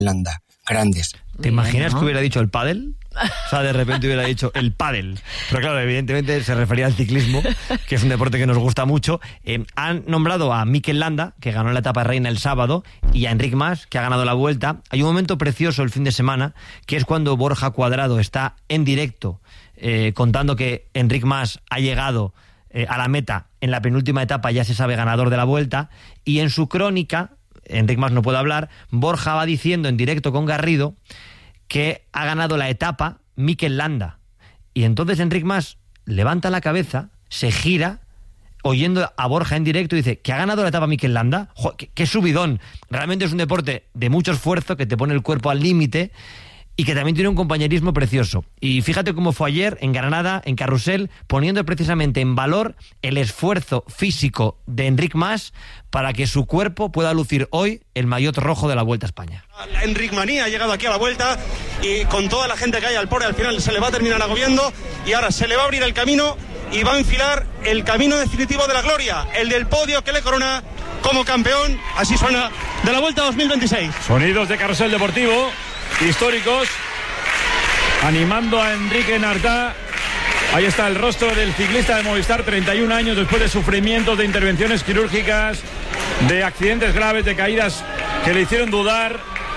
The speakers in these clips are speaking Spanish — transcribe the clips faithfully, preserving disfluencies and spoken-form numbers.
Landa, grandes. ¿Te imaginas, ¿no?, que hubiera dicho el pádel? O sea, de repente hubiera dicho el pádel. Pero claro, evidentemente se refería al ciclismo, que es un deporte que nos gusta mucho. Eh, han nombrado a Mikel Landa, que ganó la etapa reina el sábado, y a Enric Mas, que ha ganado la Vuelta. Hay un momento precioso el fin de semana, que es cuando Borja Cuadrado está en directo eh, contando que Enric Mas ha llegado eh, a la meta en la penúltima etapa, ya se sabe ganador de la Vuelta, y en su crónica, Enric Mas no puede hablar, Borja va diciendo en directo con Garrido que ha ganado la etapa Mikel Landa. Y entonces Enric Mas levanta la cabeza, se gira, oyendo a Borja en directo, y dice que ha ganado la etapa Mikel Landa. ¡Jo, qué, qué subidón! Realmente es un deporte de mucho esfuerzo, que te pone el cuerpo al límite y que también tiene un compañerismo precioso. Y fíjate cómo fue ayer en Granada, en Carrusel, poniendo precisamente en valor el esfuerzo físico de Enric Mas para que su cuerpo pueda lucir hoy el maillot rojo de la Vuelta a España. La Enric Manía ha llegado aquí a la Vuelta y con toda la gente que hay al pobre, al final se le va a terminar agobiando y ahora se le va a abrir el camino y va a enfilar el camino definitivo de la gloria, el del podio que le corona como campeón. Así suena de la Vuelta dos mil veintiséis. Sonidos de Carrusel Deportivo, históricos, animando a Enrique Nartá. Ahí está el rostro del ciclista de Movistar, treinta y un años después de sufrimientos, de intervenciones quirúrgicas, de accidentes graves, de caídas que le hicieron dudar.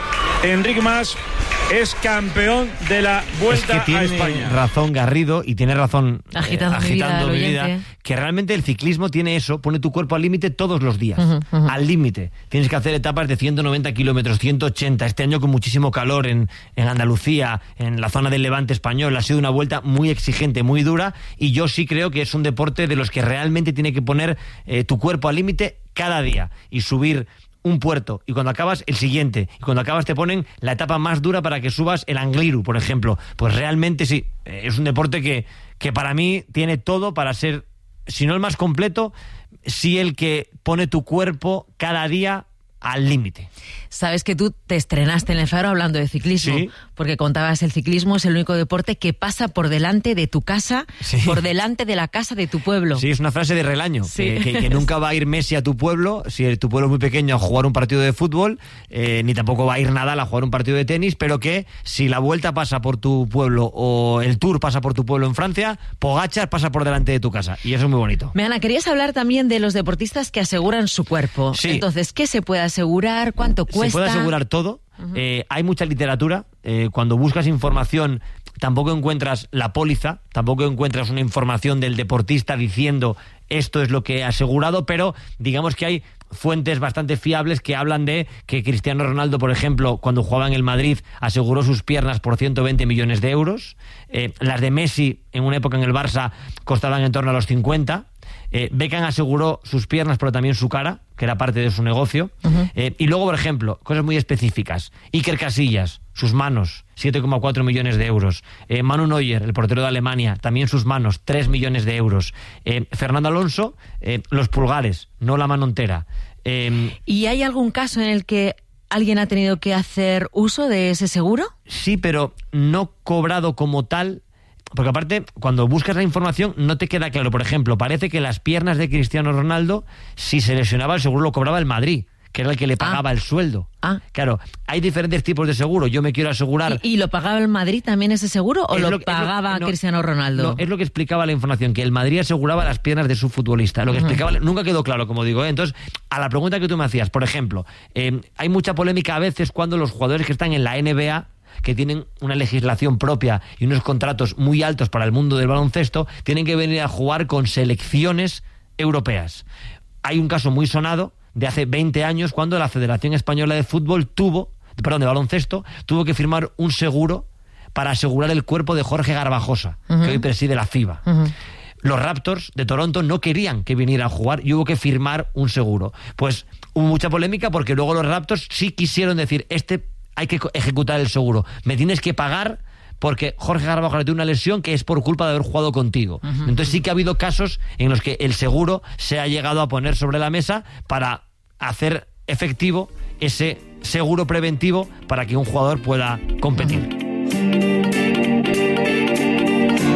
Enric Mas es campeón de la Vuelta es que tiene a España. Razón Garrido, y tiene razón agitando, eh, agitando mi vida, mi vida, que realmente el ciclismo tiene eso, pone tu cuerpo al límite todos los días, uh-huh, uh-huh. al límite. Tienes que hacer etapas de ciento noventa kilómetros, ciento ochenta, este año con muchísimo calor en, en Andalucía, en la zona del Levante español. Ha sido una vuelta muy exigente, muy dura, y yo sí creo que es un deporte de los que realmente tiene que poner eh, tu cuerpo al límite cada día y subir un puerto, y cuando acabas el siguiente, y cuando acabas te ponen la etapa más dura para que subas el Angliru, por ejemplo. Pues realmente sí, es un deporte que, que para mí tiene todo para ser, si no el más completo, sí el que pone tu cuerpo cada día al límite. Sabes que tú te estrenaste en El Faro hablando de ciclismo, sí, porque contabas el ciclismo es el único deporte que pasa por delante de tu casa, sí, por delante de la casa de tu pueblo. Sí, es una frase de Relaño, sí. que, que, que nunca va a ir Messi a tu pueblo, si tu pueblo es muy pequeño, a jugar un partido de fútbol, eh, ni tampoco va a ir Nadal a jugar un partido de tenis, pero que si la Vuelta pasa por tu pueblo o el Tour pasa por tu pueblo en Francia, Pogačar pasa por delante de tu casa, y eso es muy bonito. Meana, querías hablar también de los deportistas que aseguran su cuerpo. Sí. Entonces, ¿qué se puede asegurar? ¿Cuánto cuesta? Se puede asegurar todo. Uh-huh. Eh, hay mucha literatura. Eh, cuando buscas información, tampoco encuentras la póliza, tampoco encuentras una información del deportista diciendo esto es lo que he asegurado, pero digamos que hay fuentes bastante fiables que hablan de que Cristiano Ronaldo, por ejemplo, cuando jugaba en el Madrid, aseguró sus piernas por ciento veinte millones de euros. Eh, las de Messi, en una época en el Barça, costaban en torno a los cincuenta. Eh, Beckham aseguró sus piernas, pero también su cara, que era parte de su negocio. Uh-huh. Eh, y luego, por ejemplo, cosas muy específicas. Iker Casillas, sus manos, siete coma cuatro millones de euros. Eh, Manu Neuer, el portero de Alemania, también sus manos, tres millones de euros. Eh, Fernando Alonso, eh, los pulgares, no la mano entera. Eh, ¿Y hay algún caso en el que alguien ha tenido que hacer uso de ese seguro? Sí, pero no cobrado como tal. Porque aparte, cuando buscas la información, no te queda claro. Por ejemplo, parece que las piernas de Cristiano Ronaldo, si se lesionaba, el seguro lo cobraba el Madrid, que era el que le pagaba ah. el sueldo. Ah. Claro, hay diferentes tipos de seguro. Yo me quiero asegurar... ¿Y, y lo pagaba el Madrid también ese seguro o lo, lo pagaba lo, no, Cristiano Ronaldo? No, es lo que explicaba la información, que el Madrid aseguraba las piernas de su futbolista. Lo que uh-huh. explicaba nunca quedó claro, como digo. ¿eh? Entonces, a la pregunta que tú me hacías, por ejemplo, eh, hay mucha polémica a veces cuando los jugadores que están en la N B A, que tienen una legislación propia y unos contratos muy altos para el mundo del baloncesto, tienen que venir a jugar con selecciones europeas. Hay un caso muy sonado de hace veinte años cuando la Federación Española de Fútbol tuvo, perdón, de baloncesto, tuvo que firmar un seguro para asegurar el cuerpo de Jorge Garbajosa, uh-huh. que hoy preside la FIBA. Uh-huh. Los Raptors de Toronto no querían que viniera a jugar y hubo que firmar un seguro. Pues hubo mucha polémica porque luego los Raptors sí quisieron decir, este hay que ejecutar el seguro, me tienes que pagar porque Jorge Garbajosa tiene una lesión que es por culpa de haber jugado contigo. Uh-huh. Entonces sí que ha habido casos en los que el seguro se ha llegado a poner sobre la mesa para hacer efectivo ese seguro preventivo para que un jugador pueda competir. Uh-huh.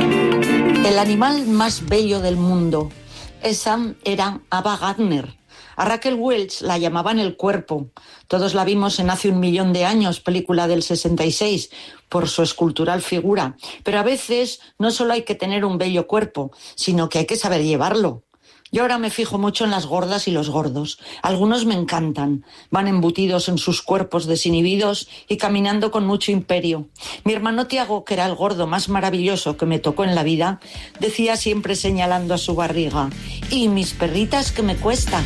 El animal más bello del mundo. Esa era Ava Gardner. A Raquel Welch la llamaban El Cuerpo. Todos la vimos en Hace un millón de años, película del sesenta y seis, por su escultural figura. Pero a veces no solo hay que tener un bello cuerpo, sino que hay que saber llevarlo. Yo ahora me fijo mucho en las gordas y los gordos. Algunos me encantan. Van embutidos en sus cuerpos desinhibidos y caminando con mucho imperio. Mi hermano Tiago, que era el gordo más maravilloso que me tocó en la vida, decía siempre señalando a su barriga: «Y mis perritas que me cuesta».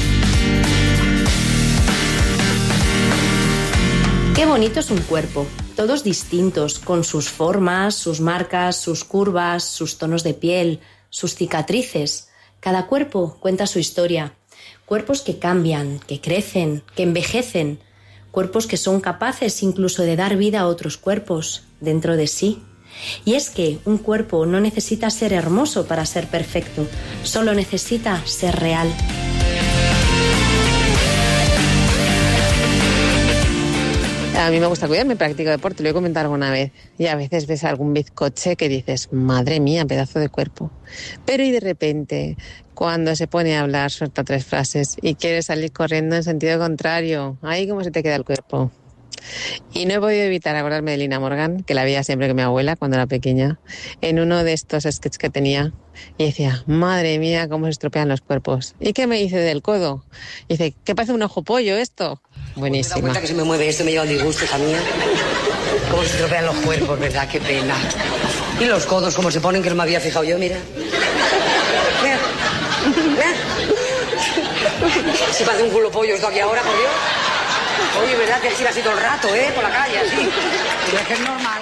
Qué bonito es un cuerpo. Todos distintos, con sus formas, sus marcas, sus curvas, sus tonos de piel, sus cicatrices. Cada cuerpo cuenta su historia. Cuerpos que cambian, que crecen, que envejecen. Cuerpos que son capaces incluso de dar vida a otros cuerpos dentro de sí. Y es que un cuerpo no necesita ser hermoso para ser perfecto, solo necesita ser real. A mí me gusta cuidarme, practico deporte, lo he comentado alguna vez. Y a veces ves algún bizcoche que dices, madre mía, pedazo de cuerpo. Pero y de repente, cuando se pone a hablar, suelta tres frases y quiere salir corriendo en sentido contrario. Ahí cómo se te queda el cuerpo. Y no he podido evitar acordarme de Lina Morgan, que la veía siempre con mi abuela cuando era pequeña, en uno de estos sketches que tenía. Y decía, madre mía, cómo se estropean los cuerpos. ¿Y qué me dice del codo? Y dice, ¿qué parece un ojo pollo esto? Buenísima. Me da cuenta que se me mueve esto, me lleva un disgusto, hija mía. Cómo se estropean los cuerpos, ¿verdad? Qué pena. Y los codos, cómo se ponen, que no me había fijado yo, mira. Mira. Mira. Si parece un culo pollo esto aquí ahora, por Dios. Oye, ¿verdad que así va así todo el rato, eh? Por la calle, así. Pero es que es normal.